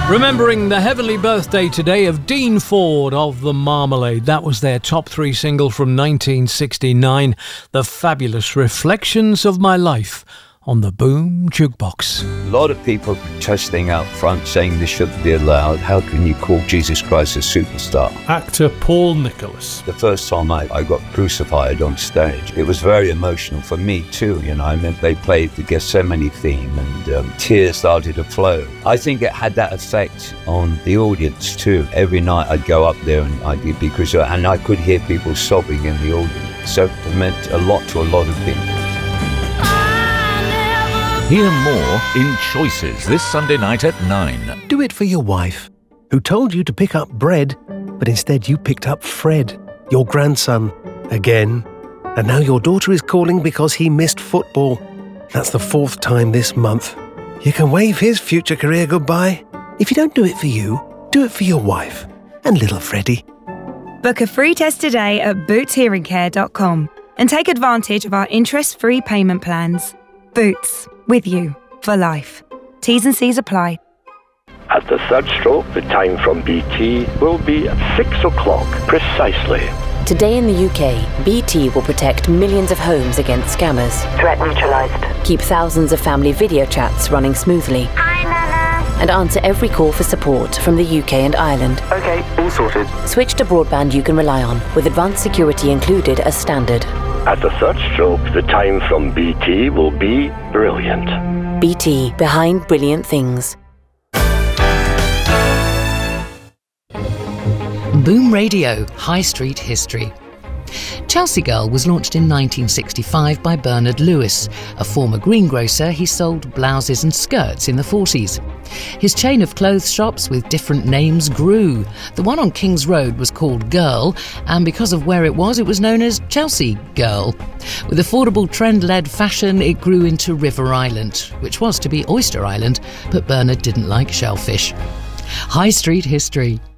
Remembering the heavenly birthday today of Dean Ford of The Marmalade. That was their top 3 single from 1969, The Fabulous Reflections of My Life, on the Boom Jukebox. A lot of people protesting out front saying this shouldn't be allowed. How can you call Jesus Christ a superstar? Actor Paul Nicholas. The first time I got crucified on stage, it was very emotional for me too, I mean, they played the Gethsemane theme and tears started to flow. I think it had that effect on the audience too. Every night I'd go up there and I could hear people sobbing in the audience. So it meant a lot to a lot of people. Hear more in Choices this Sunday night at 9. Do it for your wife, who told you to pick up bread, but instead you picked up Fred, your grandson, again. And now your daughter is calling because he missed football. That's the 4th time this month. You can wave his future career goodbye. If you don't do it for you, do it for your wife and little Freddie. Book a free test today at bootshearingcare.com and take advantage of our interest-free payment plans. Boots, with you for life. T's and C's apply. At the third stroke, the time from BT will be at 6 o'clock precisely. Today in the UK, BT will protect millions of homes against scammers. Threat neutralised. Keep thousands of family video chats running smoothly. Hi, Nana. And answer every call for support from the UK and Ireland. Okay, all sorted. Switch to broadband you can rely on, with advanced security included as standard. At the third stroke, the time from BT will be brilliant. BT, behind brilliant things. Boom Radio, High Street History. Chelsea Girl was launched in 1965 by Bernard Lewis. A former greengrocer, he sold blouses and skirts in the 40s. His chain of clothes shops with different names grew. The one on King's Road was called Girl, and because of where it was known as Chelsea Girl. With affordable trend-led fashion, it grew into River Island, which was to be Oyster Island, but Bernard didn't like shellfish. High Street History.